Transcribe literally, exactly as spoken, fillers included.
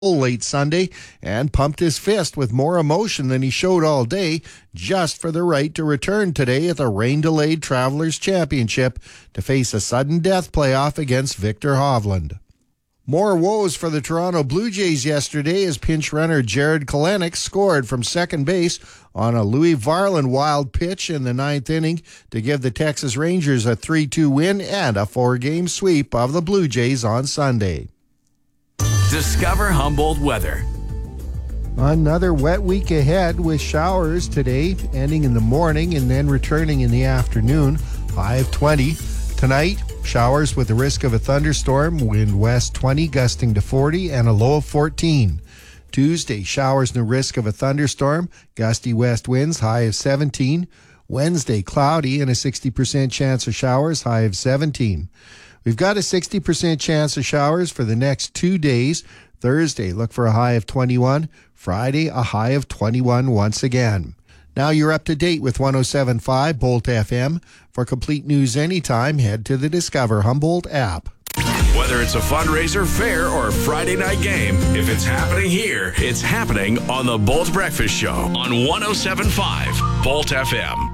late Sunday and pumped his fist with more emotion than he showed all day just for the right to return today at the rain-delayed Travelers Championship to face a sudden death playoff against Victor Hovland. More woes for the Toronto Blue Jays yesterday as pinch runner Jared Kelenic scored from second base on a Louis Varland wild pitch in the ninth inning to give the Texas Rangers a three two win and a four-game sweep of the Blue Jays on Sunday. Discover Humboldt weather. Another wet week ahead with showers today, ending in the morning and then returning in the afternoon. High of twenty. Tonight, showers with the risk of a thunderstorm, wind west twenty, gusting to forty, and a low of fourteen. Tuesday, showers and the risk of a thunderstorm, gusty west winds, high of seventeen. Wednesday, cloudy and a sixty percent chance of showers, high of seventeen. We've got a sixty percent chance of showers for the next two days. Thursday, look for a high of twenty-one. Friday, a high of twenty-one once again. Now you're up to date with one oh seven point five Bolt F M. For complete news anytime, head to the Discover Humboldt app. Whether it's a fundraiser, fair, or a Friday night game, if it's happening here, it's happening on the Bolt Breakfast Show on one oh seven point five Bolt F M.